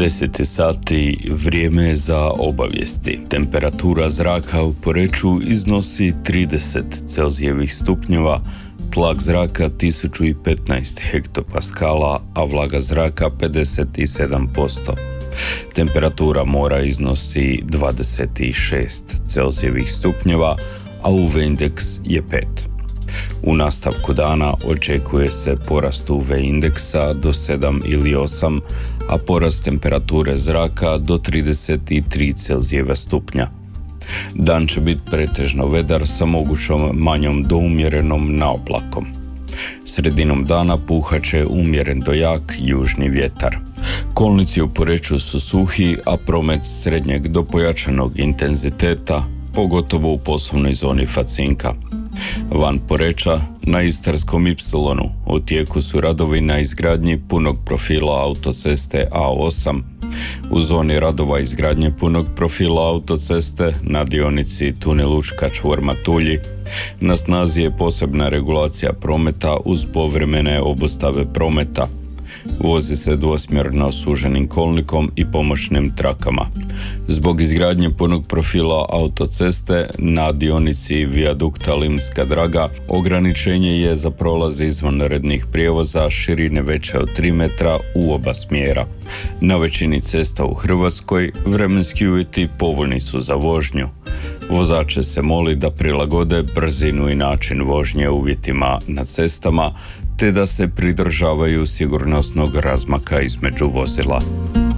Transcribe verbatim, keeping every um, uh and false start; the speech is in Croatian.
deset sati, vrijeme je za obavijesti. Temperatura zraka u Poreču iznosi trideset Celzijevih stupnjeva, tlak zraka tisuću petnaest hektopaskala, a vlaga zraka pedeset sedam posto. Temperatura mora iznosi dvadeset šest Celzijevih stupnjeva, a U V indeks je pet. U nastavku dana očekuje se porast U V indeksa do sedam ili osam, a porast temperature zraka do trideset tri Celzijeva stupnja. Dan će biti pretežno vedar sa mogućom manjom do umjerenom naoblakom. Sredinom dana puhat će umjeren do jak južni vjetar. Kolnici u Poreču su suhi, a promet srednjeg do pojačanog intenziteta, pogotovo u poslovnoj zoni Facinka. Van Poreča, na Istarskom Ipsilonu, u tijeku su radovi na izgradnji punog profila autoceste A osam. U zoni radova izgradnje punog profila autoceste na dionici tunel Učka čvor Matulji na snazi je posebna regulacija prometa uz povremene obustave prometa. Vozi se dvosmjerno suženim kolnikom i pomoćnim trakama. Zbog izgradnje punog profila autoceste na dionici vijadukta Limska Draga ograničenje je za prolaz izvanrednih prijevoza širine veće od tri metra u oba smjera. Na većini cesta u Hrvatskoj vremenski uvjeti povoljni su za vožnju. Vozače se moli da prilagode brzinu i način vožnje uvjetima na cestama, te da se pridržavaju sigurnosnog razmaka između vozila.